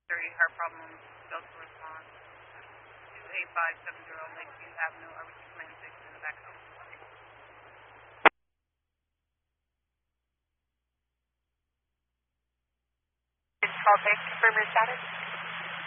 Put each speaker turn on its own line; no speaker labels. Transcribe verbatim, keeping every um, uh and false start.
thirty heart problems, failed to respond. two eight five seven zero Lakeview Avenue, R B C Command six in the back home.
Call back, confirm your status.